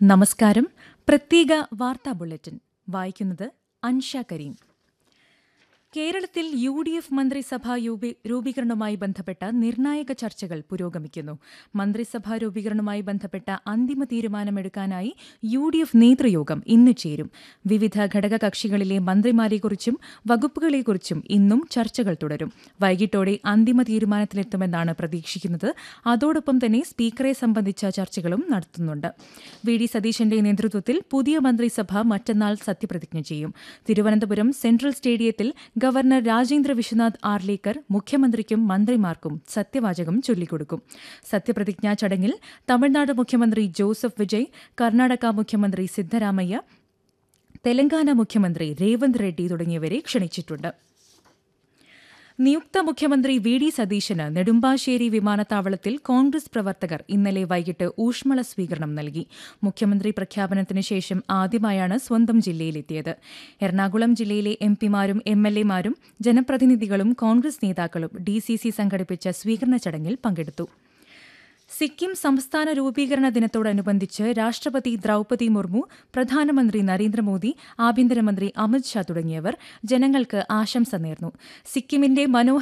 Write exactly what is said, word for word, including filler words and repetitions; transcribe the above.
നമസ്കാരം. പ്രത്യേക വാർത്താ ബുള്ളറ്റിൻ വായിക്കുന്നത് അൻഷ കരീം. കേരളത്തിൽ യു ഡി എഫ് മന്ത്രിസഭാ രൂപീകരണവുമായി ബന്ധപ്പെട്ട നിർണായക ചർച്ചകൾ പുരോഗമിക്കുന്നു. മന്ത്രിസഭാ രൂപീകരണവുമായി ബന്ധപ്പെട്ട അന്തിമ തീരുമാനമെടുക്കാനായി യു ഡി എഫ് നേതൃയോഗം ഇന്ന് ചേരും. വിവിധ ഘടകകക്ഷികളിലെ മന്ത്രിമാരെക്കുറിച്ചും വകുപ്പുകളെക്കുറിച്ചും ഇന്നും ചർച്ചകൾ തുടരും. വൈകിട്ടോടെ അന്തിമ തീരുമാനത്തിലെത്തുമെന്നാണ് പ്രതീക്ഷിക്കുന്നത്. അതോടൊപ്പം തന്നെ സ്പീക്കറെ സംബന്ധിച്ച ചർച്ചകളും നടത്തുന്നുണ്ട്. വി ഡി സതീശന്റെ നേതൃത്വത്തിൽ പുതിയ മന്ത്രിസഭ മറ്റന്നാൾ സത്യപ്രതിജ്ഞ ചെയ്യും. തിരുവനന്തപുരം സെൻട്രൽ സ്റ്റേഡിയത്തിൽ ഗവർണർ രാജേന്ദ്ര വിശ്വനാഥ് ആർലേക്കർ മുഖ്യമന്ത്രിക്കും മന്ത്രിമാർക്കും സത്യവാചകം ചൊല്ലിക്കൊടുക്കും. സത്യപ്രതിജ്ഞാ ചടങ്ങിൽ തമിഴ്നാട് മുഖ്യമന്ത്രി ജോസഫ് വിജയ്, കർണാടക മുഖ്യമന്ത്രി സിദ്ധരാമയ്യ, തെലങ്കാന മുഖ്യമന്ത്രി രേവന്ത് റെഡ്ഡി തുടങ്ങിയവരെ ക്ഷണിച്ചിട്ടുണ്ട്. നിയുക്ത മുഖ്യമന്ത്രി വി ഡി സതീശന് നെടുമ്പാശ്ശേരി വിമാനത്താവളത്തിൽ കോൺഗ്രസ് പ്രവർത്തകർ ഇന്നലെ വൈകിട്ട് ഊഷ്മള സ്വീകരണം നൽകി. മുഖ്യമന്ത്രി പ്രഖ്യാപനത്തിന് ശേഷം ആദ്യമായാണ് സ്വന്തം ജില്ലയിലെത്തിയത്. എറണാകുളം ജില്ലയിലെ എം പിമാരും എം എൽ എമാരും ജനപ്രതിനിധികളും കോൺഗ്രസ് നേതാക്കളും ഡി സി സി സംഘടിപ്പിച്ച സ്വീകരണ ചടങ്ങിൽ പങ്കെടുത്തു. സിക്കിം സംസ്ഥാന രൂപീകരണ ദിനത്തോടനുബന്ധിച്ച് രാഷ്ട്രപതി ദ്രൌപതി മുർമു, പ്രധാനമന്ത്രി നരേന്ദ്രമോദി, ആഭ്യന്തരമന്ത്രി അമിത് ഷാ തുടങ്ങിയവർ ജനങ്ങൾക്ക് ആശംസ നേർന്നു. സിക്കിമിന്റെ മനോഹര